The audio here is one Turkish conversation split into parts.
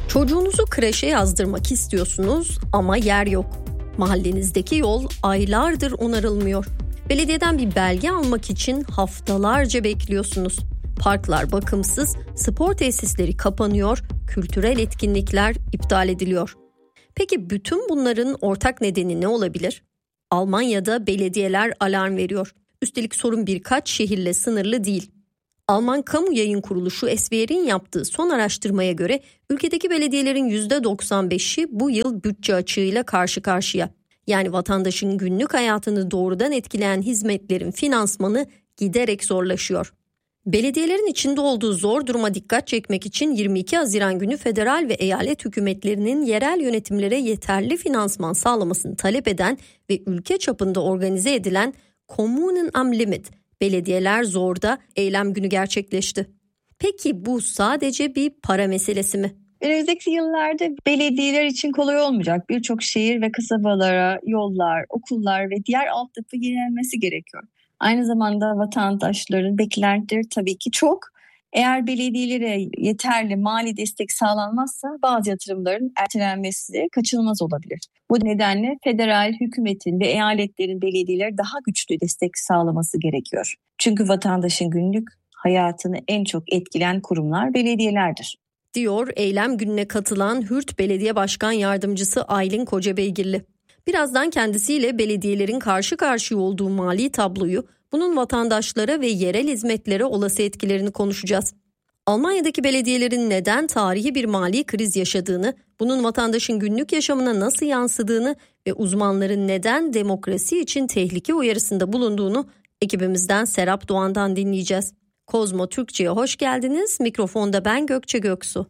Çocuğunuzu kreşe yazdırmak istiyorsunuz ama yer yok. Mahallenizdeki yol aylardır onarılmıyor. Belediyeden bir belge almak için haftalarca bekliyorsunuz. Parklar bakımsız, spor tesisleri kapanıyor, kültürel etkinlikler iptal ediliyor. Peki bütün bunların ortak nedeni ne olabilir? Almanya'da belediyeler alarm veriyor. Üstelik sorun birkaç şehirle sınırlı değil. Alman kamu yayın kuruluşu SWR'in yaptığı son araştırmaya göre ülkedeki belediyelerin %95'i bu yıl bütçe açığıyla karşı karşıya. Yani vatandaşın günlük hayatını doğrudan etkileyen hizmetlerin finansmanı giderek zorlaşıyor. Belediyelerin içinde olduğu zor duruma dikkat çekmek için 22 Haziran günü federal ve eyalet hükümetlerinin yerel yönetimlere yeterli finansman sağlamasını talep eden ve ülke çapında organize edilen Kommunen am Limit, Belediyeler Zor'da eylem günü gerçekleşti. Peki bu sadece bir para meselesi mi? Önümüzdeki yıllarda belediyeler için kolay olmayacak. Birçok şehir ve kasabalara yollar, okullar ve diğer altyapı yenilenmesi gerekiyor. Aynı zamanda vatandaşların beklentileri tabii ki çok. Eğer belediyelere yeterli mali destek sağlanmazsa bazı yatırımların ertelenmesi kaçınılmaz olabilir. Bu nedenle federal hükümetin ve eyaletlerin belediyelere daha güçlü destek sağlaması gerekiyor. Çünkü vatandaşın günlük hayatını en çok etkileyen kurumlar belediyelerdir, diyor eylem gününe katılan Hürt Belediye Başkan Yardımcısı Aylin Kocabeygirli. Birazdan kendisiyle belediyelerin karşı karşıya olduğu mali tabloyu, bunun vatandaşlara ve yerel hizmetlere olası etkilerini konuşacağız. Almanya'daki belediyelerin neden tarihi bir mali kriz yaşadığını, bunun vatandaşın günlük yaşamına nasıl yansıdığını ve uzmanların neden demokrasi için tehlike uyarısında bulunduğunu ekibimizden Serap Doğan'dan dinleyeceğiz. Kozmo Türkçe'ye hoş geldiniz. Mikrofonda ben Gökçe Göksu.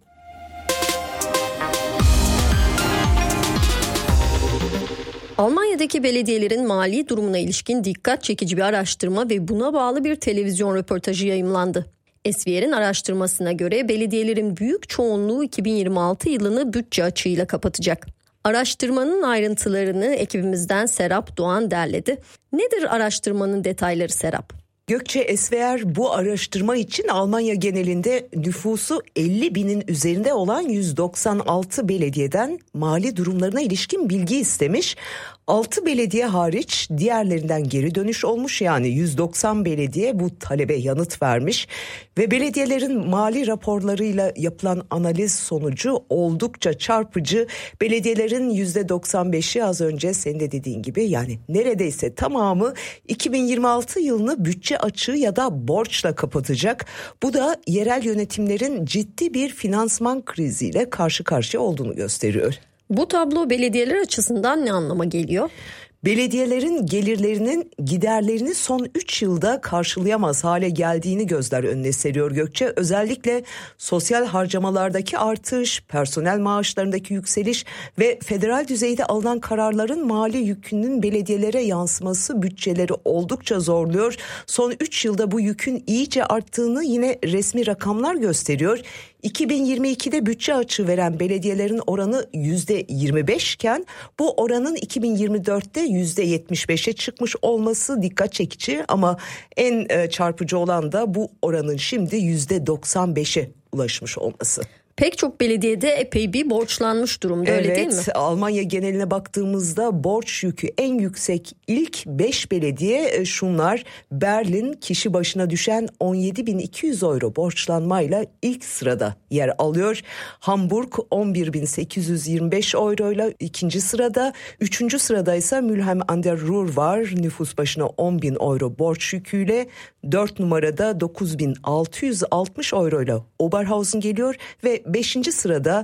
Almanya'daki belediyelerin mali durumuna ilişkin dikkat çekici bir araştırma ve buna bağlı bir televizyon röportajı yayımlandı. SWR'in araştırmasına göre belediyelerin büyük çoğunluğu 2026 yılını bütçe açığıyla kapatacak. Araştırmanın ayrıntılarını ekibimizden Serap Doğan derledi. Nedir araştırmanın detayları Serap? Gökçe, SWR bu araştırma için Almanya genelinde nüfusu 50 binin üzerinde olan 196 belediyeden mali durumlarına ilişkin bilgi istemiş. 6 belediye hariç diğerlerinden geri dönüş olmuş, yani 190 belediye bu talebe yanıt vermiş ve belediyelerin mali raporlarıyla yapılan analiz sonucu oldukça çarpıcı. Belediyelerin %95'i az önce senin de dediğin gibi, yani neredeyse tamamı 2026 yılını bütçe açığı ya da borçla kapatacak. Bu da yerel yönetimlerin ciddi bir finansman kriziyle karşı karşıya olduğunu gösteriyor. Bu tablo belediyeler açısından ne anlama geliyor? Belediyelerin gelirlerinin giderlerini son 3 yılda karşılayamaz hale geldiğini gözler önüne seriyor Gökçe. Özellikle sosyal harcamalardaki artış, personel maaşlarındaki yükseliş ve federal düzeyde alınan kararların mali yükünün belediyelere yansıması bütçeleri oldukça zorluyor. Son 3 yılda bu yükün iyice arttığını yine resmi rakamlar gösteriyor. 2022'de bütçe açığı veren belediyelerin oranı %25 iken bu oranın 2024'te %75'e çıkmış olması dikkat çekici, ama en çarpıcı olan da bu oranın şimdi %95'e ulaşmış olması. Pek çok belediyede epey bir borçlanmış durumda, öyle değil mi? Evet, Almanya geneline baktığımızda borç yükü en yüksek ilk 5 belediye şunlar: Berlin kişi başına düşen 17.200 euro borçlanmayla ilk sırada yer alıyor. Hamburg 11.825 euro ile ikinci sırada. Üçüncü sırada ise Mülheim an der Ruhr var. Nüfus başına 10.000 euro borç yüküyle. 4 numarada 9.660 euro ile Oberhausen geliyor ve 5. sırada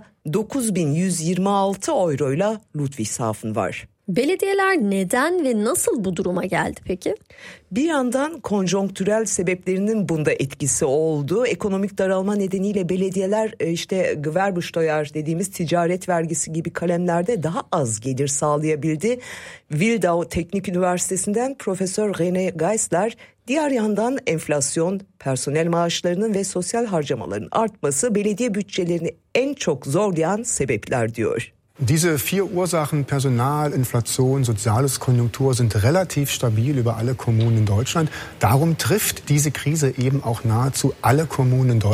9.126 euro ile Ludwigshafen var. Belediyeler neden ve nasıl bu duruma geldi peki? Bir yandan konjonktürel sebeplerinin bunda etkisi oldu. Ekonomik daralma nedeniyle belediyeler Gewerbesteuer dediğimiz ticaret vergisi gibi kalemlerde daha az gelir sağlayabildi. Wildau Teknik Üniversitesi'nden Profesör René Geisler, diğer yandan enflasyon, personel maaşlarının ve sosyal harcamaların artması belediye bütçelerini en çok zorlayan sebepler diyor. Diese 4 Ursachen, Personal, Inflation, soziales Konjunktur, sind relativ stabil über alle Kommunen in Deutschland. Darum trifft diese Krise eben auch nahezu alle Kommunen in Deutschland.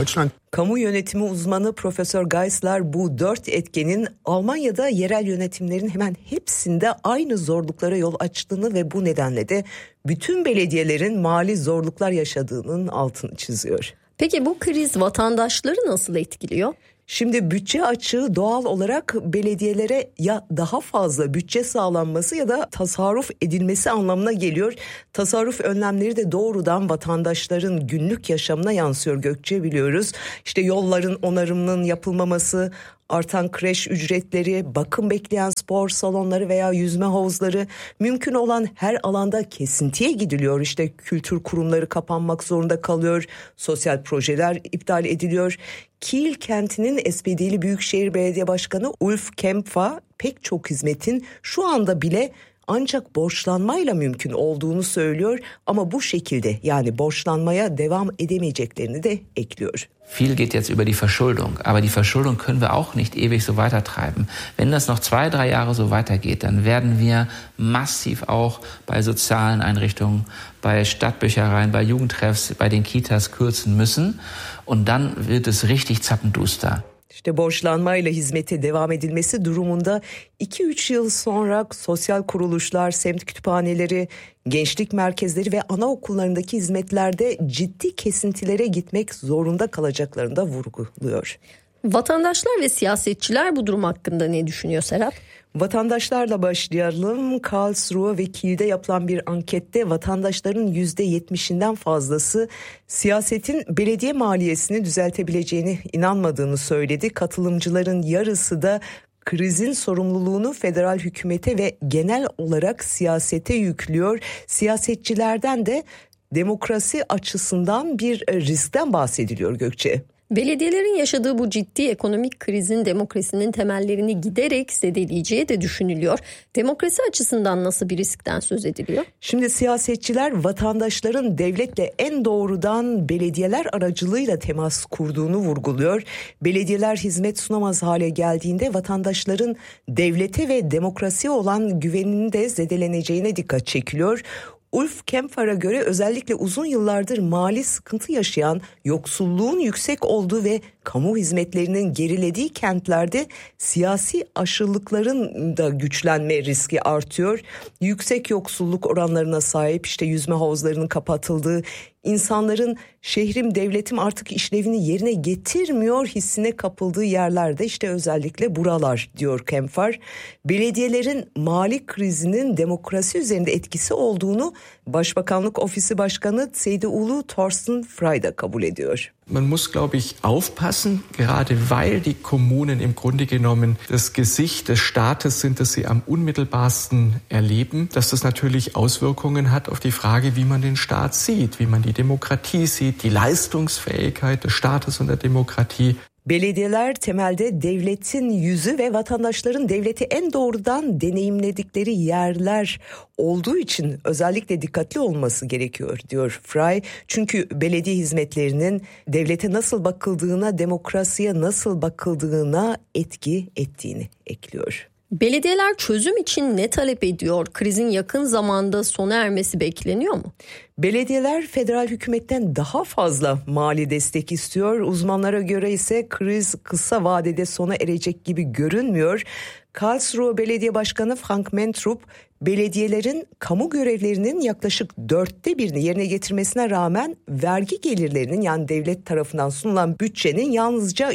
Kamu yönetimi uzmanı Profesör Geisler bu 4 etkenin Almanya'da yerel yönetimlerin hemen hepsinde aynı zorluklara yol açtığını ve bu nedenle de bütün belediyelerin mali zorluklar yaşadığının altını çiziyor. Peki bu kriz vatandaşları nasıl etkiliyor? Şimdi bütçe açığı doğal olarak belediyelere ya daha fazla bütçe sağlanması ya da tasarruf edilmesi anlamına geliyor. Tasarruf önlemleri de doğrudan vatandaşların günlük yaşamına yansıyor Gökçe, biliyoruz. İşte yolların onarımının yapılmaması, artan kreş ücretleri, bakım bekleyen spor salonları veya yüzme havuzları, mümkün olan her alanda kesintiye gidiliyor. İşte kültür kurumları kapanmak zorunda kalıyor, sosyal projeler iptal ediliyor. Kiel kentinin SPD'li Büyükşehir Belediye Başkanı Ulf Kempfer pek çok hizmetin şu anda bile ancak borçlanmayla mümkün olduğunu söylüyor ama bu şekilde, yani borçlanmaya devam edemeyeceklerini de ekliyor. Viel geht jetzt über die Verschuldung, aber die Verschuldung können wir auch nicht ewig so weitertreiben. Wenn das noch 2-3 Jahre so weitergeht, dann werden wir massiv auch bei sozialen Einrichtungen, bei Stadtbüchereien, bei Jugendtreffs, bei den Kitas kürzen müssen und dann wird es richtig zappenduster. İşte borçlanmayla hizmete devam edilmesi durumunda 2-3 yıl sonra sosyal kuruluşlar, semt kütüphaneleri, gençlik merkezleri ve anaokullarındaki hizmetlerde ciddi kesintilere gitmek zorunda kalacaklarını da vurguluyor. Vatandaşlar ve siyasetçiler bu durum hakkında ne düşünüyor Serap? Vatandaşlarla başlayalım. Karlsruhe ve Kiel'de yapılan bir ankette vatandaşların %70'inden fazlası siyasetin belediye maliyesini düzeltebileceğine inanmadığını söyledi. Katılımcıların yarısı da krizin sorumluluğunu federal hükümete ve genel olarak siyasete yüklüyor. Siyasetçilerden de demokrasi açısından bir riskten bahsediliyor Gökçe. Belediyelerin yaşadığı bu ciddi ekonomik krizin demokrasinin temellerini giderek zedeleyeceği de düşünülüyor. Demokrasi açısından nasıl bir riskten söz ediliyor? Şimdi siyasetçiler vatandaşların devletle en doğrudan belediyeler aracılığıyla temas kurduğunu vurguluyor. Belediyeler hizmet sunamaz hale geldiğinde vatandaşların devlete ve demokrasiye olan güveninin de zedeleneceğine dikkat çekiliyor. Ulf Kempfer'a göre özellikle uzun yıllardır mali sıkıntı yaşayan, yoksulluğun yüksek olduğu ve kamu hizmetlerinin gerilediği kentlerde siyasi aşırılıkların da güçlenme riski artıyor. Yüksek yoksulluk oranlarına sahip, işte yüzme havuzlarının kapatıldığı, insanların şehrim devletim artık işlevini yerine getirmiyor hissine kapıldığı yerlerde işte özellikle buralar diyor Kempfer. Belediyelerin mali krizinin demokrasi üzerinde etkisi olduğunu Başbakanlık Ofisi Başkanı CDU'lu Thorsten Frey da kabul ediyor. Man muss, glaube ich, aufpassen, gerade weil die Kommunen im Grunde genommen das Gesicht des Staates sind, das sie am unmittelbarsten erleben, dass das natürlich Auswirkungen hat auf die Frage, wie man den Staat sieht, wie man die Demokratie sieht, die Leistungsfähigkeit des Staates und der Demokratie. Belediyeler temelde devletin yüzü ve vatandaşların devleti en doğrudan deneyimledikleri yerler olduğu için özellikle dikkatli olması gerekiyor diyor Frey. Çünkü belediye hizmetlerinin devlete nasıl bakıldığına, demokrasiye nasıl bakıldığına etki ettiğini ekliyor. Belediyeler çözüm için ne talep ediyor? Krizin yakın zamanda sona ermesi bekleniyor mu? Belediyeler federal hükümetten daha fazla mali destek istiyor. Uzmanlara göre ise kriz kısa vadede sona erecek gibi görünmüyor. Karlsruhe Belediye Başkanı Frank Mentrup, belediyelerin kamu görevlerinin yaklaşık 1/4 yerine getirmesine rağmen vergi gelirlerinin, yani devlet tarafından sunulan bütçenin yalnızca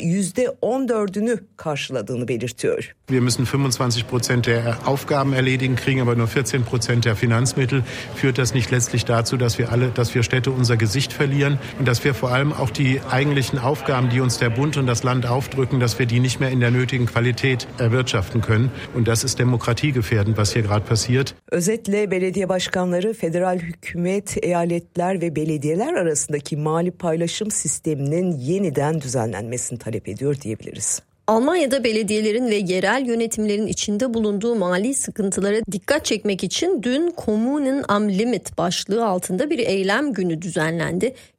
%14'ünü karşıladığını belirtiyor. Wir müssen 25% der Aufgaben erledigen, kriegen aber nur 14% der Finanzmittel. Führt das nicht letztlich dazu, dass wir Städte unser Gesicht verlieren und dass wir vor allem auch die eigentlichen Aufgaben, die uns der Bund und das Land aufdrücken, dass wir die nicht mehr in der nötigen Qualität erwirtschaften können. Und das ist demokratiegefährdend, was hier gerade passiert. Özetle belediye başkanları federal hükümet, eyaletler ve belediyeler arasındaki mali paylaşım sisteminin yeniden düzenlenmesini talep ediyor diyebiliriz. Almanya'da belediyelerin ve yerel yönetimlerin içinde bulunduğu mali sıkıntılara dikkat çekmek için dün Kommunen am Limit başlığı altında bir eylem günü düzenlendi.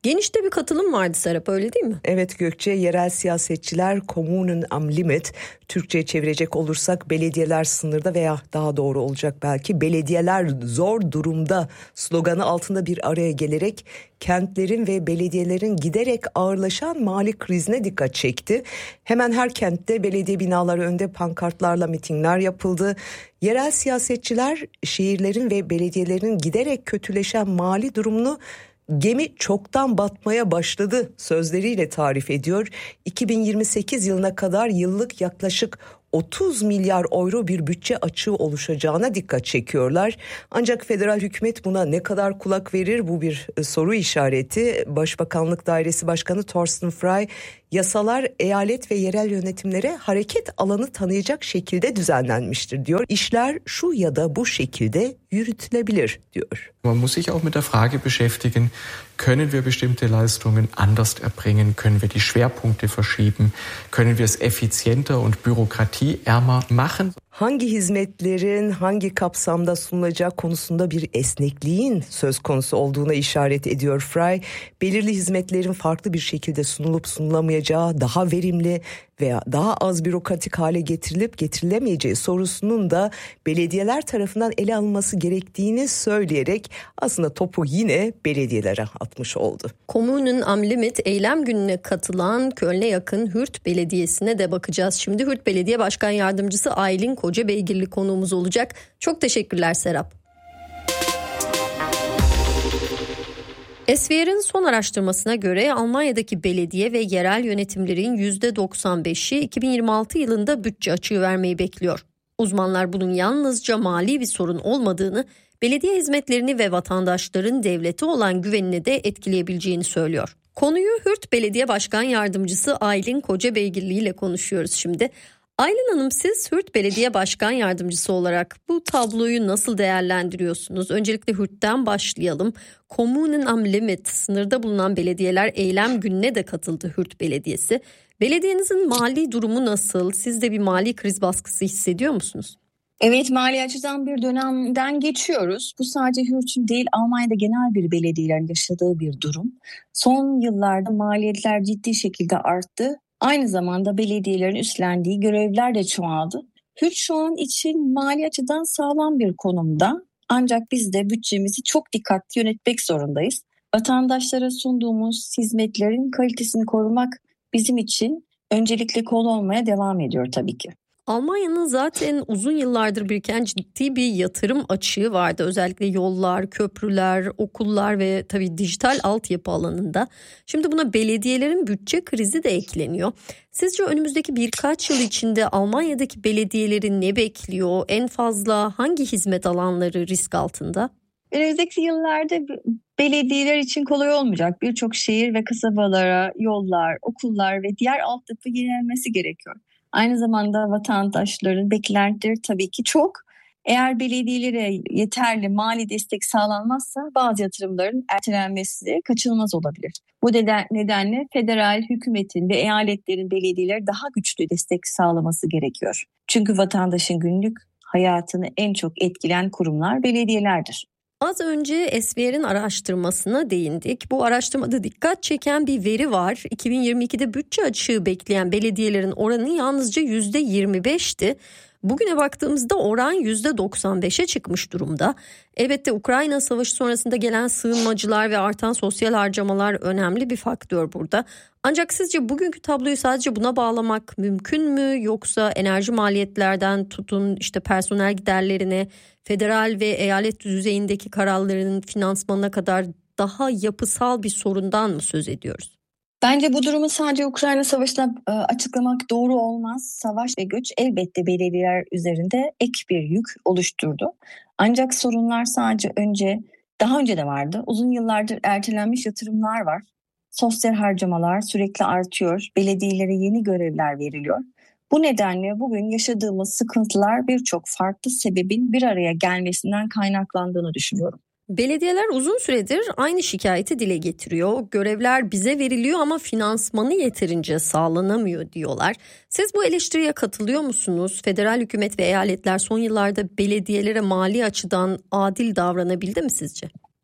Geniş de bir katılım vardı Serap, öyle değil mi? Evet Gökçe, yerel siyasetçiler Kommunen am Limit, Türkçe'ye çevirecek olursak belediyeler sınırda veya daha doğru olacak belki belediyeler zor durumda sloganı altında bir araya gelerek kentlerin ve belediyelerin giderek ağırlaşan mali krizine dikkat çekti. Hemen her kentte belediye binaları önünde pankartlarla mitingler yapıldı. Yerel siyasetçiler şehirlerin ve belediyelerin giderek kötüleşen mali durumunu gemi çoktan batmaya başladı sözleriyle tarif ediyor. 2028 yılına kadar yıllık yaklaşık 30 milyar euro bir bütçe açığı oluşacağına dikkat çekiyorlar. Ancak federal hükümet buna ne kadar kulak verir, bu bir soru işareti. Başbakanlık Dairesi Başkanı Thorsten Frey, yasalar eyalet ve yerel yönetimlere hareket alanı tanıyacak şekilde düzenlenmiştir diyor. İşler şu ya da bu şekilde yürütülebilir diyor. Man muss sich auch mit der Frage beschäftigen, können wir bestimmte Leistungen anders erbringen, können wir die Schwerpunkte verschieben, können wir es effizienter und bürokratieärmer machen? Hangi hizmetlerin hangi kapsamda sunulacağı konusunda bir esnekliğin söz konusu olduğuna işaret ediyor Frey. Belirli hizmetlerin farklı bir şekilde sunulup sunulamayacağı, daha verimli veya daha az bürokratik hale getirilip getirilemeyeceği sorusunun da belediyeler tarafından ele alınması gerektiğini söyleyerek aslında topu yine belediyelere atmış oldu. Kommunen am Limit eylem gününe katılan Köln'e yakın Hürt Belediyesi'ne de bakacağız. Şimdi Hürt Belediye Başkan Yardımcısı Aylin Kocabeygirli konuğumuz olacak. Çok teşekkürler Serap. Esviyer'in son araştırmasına göre Almanya'daki belediye ve yerel yönetimlerin %95'i 2026 yılında bütçe açığı vermeyi bekliyor. Uzmanlar bunun yalnızca mali bir sorun olmadığını, belediye hizmetlerini ve vatandaşların devlete olan güvenini de etkileyebileceğini söylüyor. Konuyu Hürt Belediye Başkan Yardımcısı Aylin Kocabeygirli ile konuşuyoruz şimdi. Aylin Hanım, siz Hürt Belediye Başkan Yardımcısı olarak bu tabloyu nasıl değerlendiriyorsunuz? Öncelikle Hürt'ten başlayalım. Kommunen am Limit, sınırda bulunan belediyeler eylem gününe de katıldı Hürt Belediyesi. Belediyenizin mali durumu nasıl? Siz de bir mali kriz baskısı hissediyor musunuz? Evet, mali açıdan bir dönemden geçiyoruz. Bu sadece Hürt'ün değil, Almanya'da genel bir belediyelerin yaşadığı bir durum. Son yıllarda maliyetler ciddi şekilde arttı. Aynı zamanda belediyelerin üstlendiği görevler de çoğaldı. Hürt şu an için mali açıdan sağlam bir konumda. Ancak biz de bütçemizi çok dikkatli yönetmek zorundayız. Vatandaşlara sunduğumuz hizmetlerin kalitesini korumak bizim için öncelikli konu olmaya devam ediyor tabii ki. Almanya'nın zaten uzun yıllardır biriken ciddi bir yatırım açığı vardı. Özellikle yollar, köprüler, okullar ve tabii dijital altyapı alanında. Şimdi buna belediyelerin bütçe krizi de ekleniyor. Sizce önümüzdeki birkaç yıl içinde Almanya'daki belediyeleri ne bekliyor? En fazla hangi hizmet alanları risk altında? Önümüzdeki yıllarda belediyeler için kolay olmayacak. Birçok şehir ve kasabalara yollar, okullar ve diğer altyapı yenilenmesi gerekiyor. Aynı zamanda vatandaşların beklentileri tabii ki çok. Eğer belediyelere yeterli mali destek sağlanmazsa bazı yatırımların ertelenmesi de kaçınılmaz olabilir. Bu nedenle federal hükümetin ve eyaletlerin belediyelere daha güçlü destek sağlaması gerekiyor. Çünkü vatandaşın günlük hayatını en çok etkileyen kurumlar belediyelerdir. Az önce Esviyer'in araştırmasına değindik. Bu araştırmada dikkat çeken bir veri var. 2022'de bütçe açığı bekleyen belediyelerin oranı yalnızca %25'ti. Bugüne baktığımızda oran %95'e çıkmış durumda. Elbette Ukrayna Savaşı sonrasında gelen sığınmacılar ve artan sosyal harcamalar önemli bir faktör burada. Ancak sizce bugünkü tabloyu sadece buna bağlamak mümkün mü? Yoksa enerji maliyetlerden tutun işte personel giderlerine, federal ve eyalet düzeyindeki kararların finansmanına kadar daha yapısal bir sorundan mı söz ediyoruz? Bence bu durumu sadece Ukrayna Savaşı'na açıklamak doğru olmaz. Savaş ve göç elbette belediyeler üzerinde ek bir yük oluşturdu. Ancak sorunlar daha önce de vardı. Uzun yıllardır ertelenmiş yatırımlar var. Sosyal harcamalar sürekli artıyor. Belediyelere yeni görevler veriliyor. Bu nedenle bugün yaşadığımız sıkıntılar birçok farklı sebebin bir araya gelmesinden kaynaklandığını düşünüyorum. Belediyeler uzun süredir aynı şikayeti dile getiriyor. Görevler bize veriliyor ama finansmanı yeterince sağlanamıyor diyorlar. Siz bu eleştiriye katılıyor musunuz? Federal hükümet ve eyaletler son yıllarda belediyelere mali açıdan adil davranabildi mi sizce?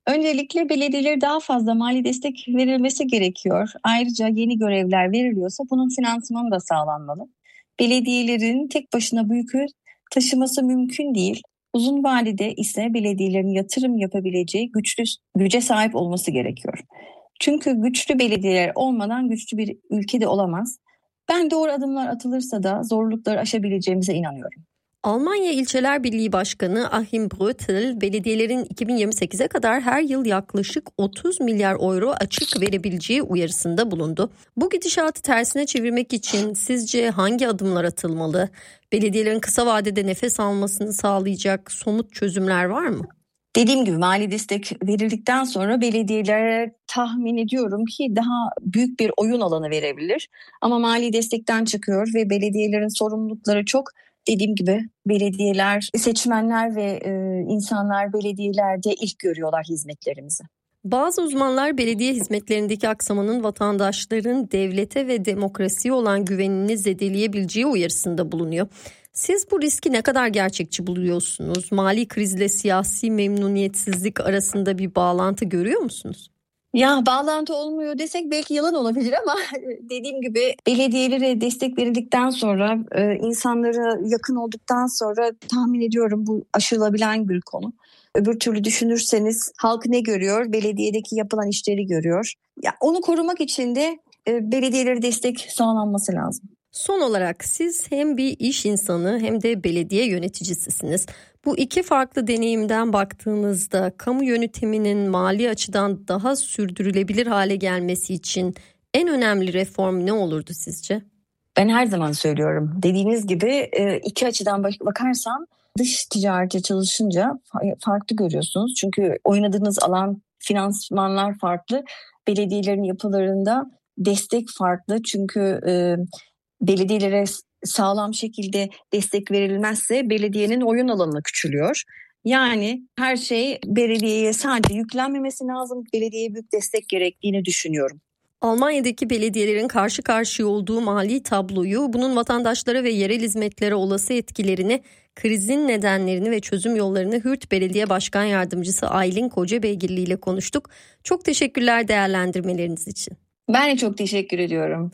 Öncelikle belediyelere daha fazla mali destek verilmesi gerekiyor. Ayrıca yeni görevler veriliyorsa bunun finansmanı da sağlanmalı. Belediyelerin tek başına bu yükü taşıması mümkün değil. Uzun vadede ise belediyelerin yatırım yapabileceği güce sahip olması gerekiyor. Çünkü güçlü belediyeler olmadan güçlü bir ülke de olamaz. Ben doğru adımlar atılırsa da zorlukları aşabileceğimize inanıyorum. Almanya İlçeler Birliği Başkanı Achim Bröttl, belediyelerin 2028'e kadar her yıl yaklaşık 30 milyar euro açık verebileceği uyarısında bulundu. Bu gidişatı tersine çevirmek için sizce hangi adımlar atılmalı? Belediyelerin kısa vadede nefes almasını sağlayacak somut çözümler var mı? Dediğim gibi mali destek verildikten sonra belediyelere tahmin ediyorum ki daha büyük bir oyun alanı verebilir. Ama mali destekten çıkıyor ve belediyelerin sorumlulukları çok. Dediğim gibi belediyeler, seçmenler ve insanlar belediyelerde ilk görüyorlar hizmetlerimizi. Bazı uzmanlar belediye hizmetlerindeki aksamanın vatandaşların devlete ve demokrasiye olan güvenini zedeleyebileceği uyarısında bulunuyor. Siz bu riski ne kadar gerçekçi buluyorsunuz? Mali krizle siyasi memnuniyetsizlik arasında bir bağlantı görüyor musunuz? Ya bağlantı olmuyor desek belki yalan olabilir ama dediğim gibi belediyelere destek verildikten sonra insanlara yakın olduktan sonra tahmin ediyorum bu aşılabilen bir konu. Öbür türlü düşünürseniz halk ne görüyor? Belediyedeki yapılan işleri görüyor. Ya onu korumak için de belediyelere destek sağlanması lazım. Son olarak siz hem bir iş insanı hem de belediye yöneticisisiniz. Bu iki farklı deneyimden baktığınızda kamu yönetiminin mali açıdan daha sürdürülebilir hale gelmesi için en önemli reform ne olurdu sizce? Ben her zaman söylüyorum. Dediğiniz gibi iki açıdan bakarsam dış ticarete çalışınca farklı görüyorsunuz. Çünkü oynadığınız alan, finansmanlar farklı. Belediyelerin yapılarında destek farklı. Çünkü belediyelere sağlam şekilde destek verilmezse belediyenin oyun alanı küçülüyor. Yani her şey belediyeye sadece yüklenmemesi lazım. Belediyeye büyük destek gerektiğini düşünüyorum. Almanya'daki belediyelerin karşı karşıya olduğu mali tabloyu, bunun vatandaşlara ve yerel hizmetlere olası etkilerini, krizin nedenlerini ve çözüm yollarını Hürt Belediye Başkan Yardımcısı Aylin Kocabeygirli ile konuştuk. Çok teşekkürler değerlendirmeleriniz için. Ben de çok teşekkür ediyorum.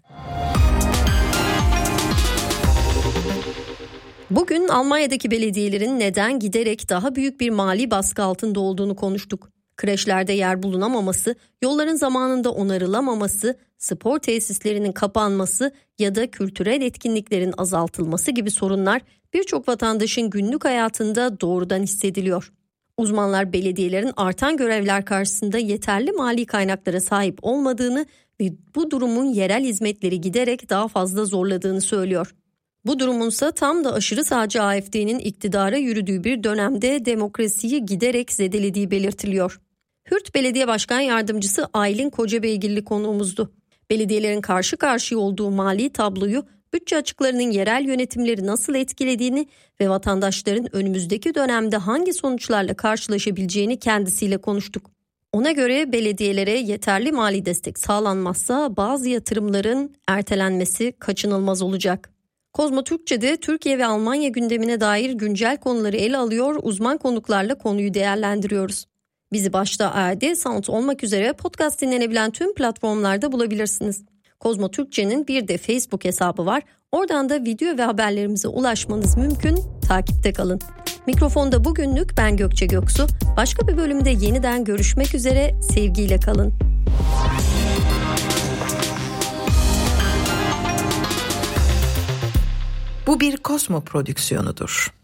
Bugün Almanya'daki belediyelerin neden giderek daha büyük bir mali baskı altında olduğunu konuştuk. Kreşlerde yer bulunamaması, yolların zamanında onarılamaması, spor tesislerinin kapanması ya da kültürel etkinliklerin azaltılması gibi sorunlar birçok vatandaşın günlük hayatında doğrudan hissediliyor. Uzmanlar belediyelerin artan görevler karşısında yeterli mali kaynaklara sahip olmadığını ve bu durumun yerel hizmetleri giderek daha fazla zorladığını söylüyor. Bu durumunsa tam da aşırı sağcı AfD'nin iktidara yürüdüğü bir dönemde demokrasiyi giderek zedelediği belirtiliyor. Hürt Belediye Başkan Yardımcısı Aylin Kocabeygirli konuğumuzdu. Belediyelerin karşı karşıya olduğu mali tabloyu, bütçe açıklarının yerel yönetimleri nasıl etkilediğini ve vatandaşların önümüzdeki dönemde hangi sonuçlarla karşılaşabileceğini kendisiyle konuştuk. Ona göre belediyelere yeterli mali destek sağlanmazsa bazı yatırımların ertelenmesi kaçınılmaz olacak. Kozmo Türkçe'de Türkiye ve Almanya gündemine dair güncel konuları ele alıyor, uzman konuklarla konuyu değerlendiriyoruz. Bizi başta ARD, Sound olmak üzere podcast dinlenebilen tüm platformlarda bulabilirsiniz. Kozmo Türkçe'nin bir de Facebook hesabı var. Oradan da video ve haberlerimize ulaşmanız mümkün. Takipte kalın. Mikrofonda bugünlük ben Gökçe Göksu. Başka bir bölümde yeniden görüşmek üzere. Sevgiyle kalın. Bu bir Kozmo prodüksiyonudur.